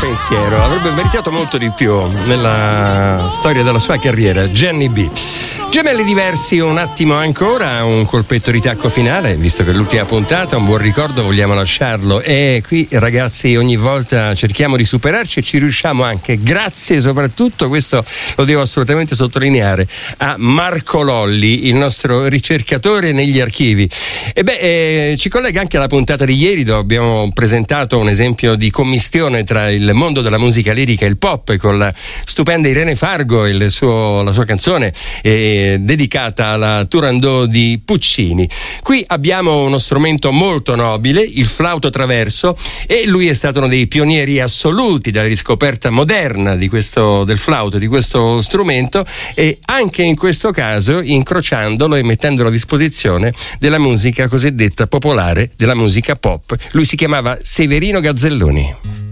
pensiero, avrebbe meritato molto di più nella storia della sua carriera. Jenny B. Gemelli diversi, un attimo ancora, un colpetto di tacco finale, visto che è l'ultima puntata, un buon ricordo vogliamo lasciarlo. E qui ragazzi ogni volta cerchiamo di superarci e ci riusciamo anche, grazie soprattutto, questo lo devo assolutamente sottolineare, a Marco Lolli, il nostro ricercatore negli archivi. Ci collega anche alla puntata di ieri, dove abbiamo presentato un esempio di commistione tra il mondo della musica lirica e il pop, con la stupenda Irene Fargo e la sua canzone dedicata alla Turandot di Puccini. Qui abbiamo uno strumento molto nobile, il flauto traverso, e lui è stato uno dei pionieri assoluti della riscoperta moderna del flauto, di questo strumento, e anche in questo caso incrociandolo e mettendolo a disposizione della musica cosiddetta popolare, della musica pop. Lui si chiamava Severino Gazzelloni.